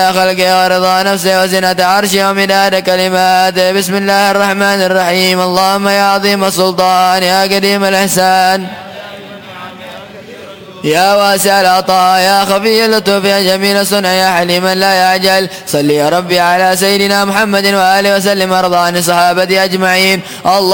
خلقه ورضا نفسه وزنة عرشه ومداد كلماته. بسم الله الرحمن الرحيم. اللهم يا عظيم السلطان يا قديم الإحسان يا واسع العطاء يا خفي اللطف يا جميل الصنع يا حليما لا يعجل، صل يا ربي على سيدنا محمد وآله وسلم وارض عن الصحابة أجمعين. الله